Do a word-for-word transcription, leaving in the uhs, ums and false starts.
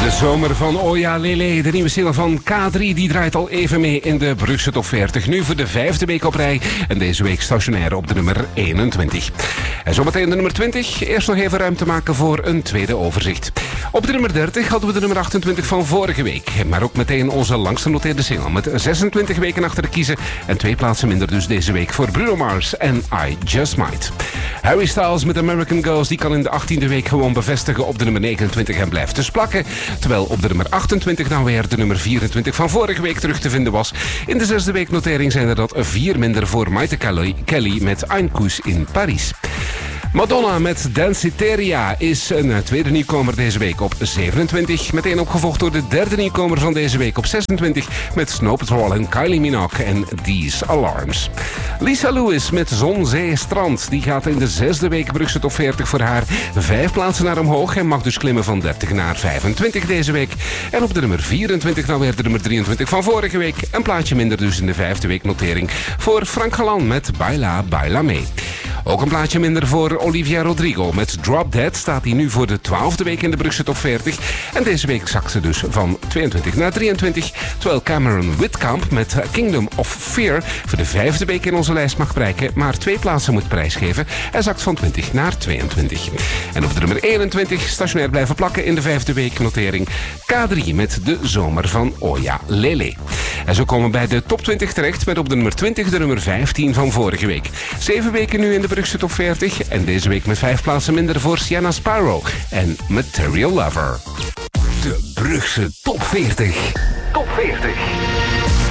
De zomer van Oya Lele, de nieuwe single van K drie, die draait al even mee in de Brugse Top veertig. Nu voor de vijfde week op rij en deze week stationair op de nummer eenentwintig. En zometeen de nummer twintig. Eerst nog even ruimte maken voor een tweede overzicht. Op de nummer dertig hadden we de nummer achtentwintig van vorige week. Maar ook meteen onze langst genoteerde single met zesentwintig weken achter de kiezen. En twee plaatsen minder dus deze week voor Bruno Mars en I Just Might. Harry Styles met American Girls, die kan in de achttiende week gewoon bevestigen op de nummer negenentwintig en blijft dus plakken. Terwijl op de nummer achtentwintig nou weer de nummer vierentwintig van vorige week terug te vinden was. In de zesde week notering zijn er dat vier minder voor Maite Kelly, Kelly met Ein Kuss in Paris. Madonna met Danceteria is een tweede nieuwkomer deze week op zevenentwintig. Meteen opgevolgd door de derde nieuwkomer van deze week op zesentwintig... met Snow Patrol en Kylie Minogue en These Alarms. Lisa Lewis met Zon, Zee, Strand. Die gaat in de zesde week Brugse Top veertig voor haar. Vijf plaatsen naar omhoog en mag dus klimmen van dertig naar vijfentwintig deze week. En op de nummer vierentwintig nou weer de nummer drieëntwintig van vorige week. Een plaatje minder dus in de vijfde week notering voor Frank Galan met Baila, Baila Mee. Ook een plaatje minder voor Olivia Rodrigo. Met Drop Dead staat hij nu voor de twaalfde week in de Brugse Top veertig. En deze week zakt ze dus van tweeëntwintig naar drieëntwintig. Terwijl Cameron Whitcamp met Kingdom of Fear voor de vijfde week in onze lijst mag bereiken, maar twee plaatsen moet prijsgeven. Hij zakt van twintig naar tweeëntwintig. En op de nummer eenentwintig stationair blijven plakken in de vijfde week notering K drie met De Zomer van Oya Lele. En zo komen we bij de top twintig terecht met op de nummer twintig de nummer vijftien van vorige week. Zeven weken nu in de Brugse Top veertig en deze week met vijf plaatsen minder voor Sienna Sparrow en Material Lover. De Brugse Top veertig. Top veertig.